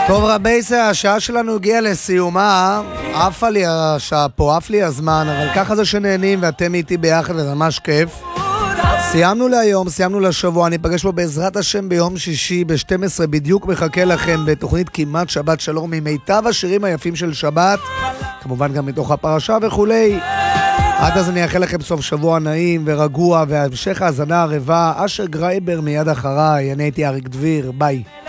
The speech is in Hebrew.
טוב רבייסה, השעה שלנו הגיעה לסיומה, עפה לי השעה פה, עף לי הזמן, אבל ככה זה שנהנים ואתם איתי ביחד וזה ממש כיף. סיימנו להיום, סיימנו לשבוע, אני אפגש פה בעזרת השם ביום שישי ב-12 בדיוק מחכה לכם בתוכנית כמעט שבת שלום ממיטב השירים היפים של שבת, כמובן גם מתוך הפרשה וכולי. עד אז אני אאחל לכם סוף שבוע נעים ורגוע והמשך האזנה ערבה. אשר גרייבר מיד אחריי, אני הייתי אריק דביר, ביי.